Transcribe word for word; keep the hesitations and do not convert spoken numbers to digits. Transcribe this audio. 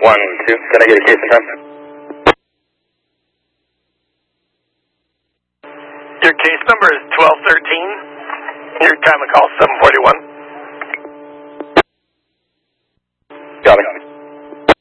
one, two. Can I get a case in time? Your case number is twelve thirteen. Your time of call seven forty-one.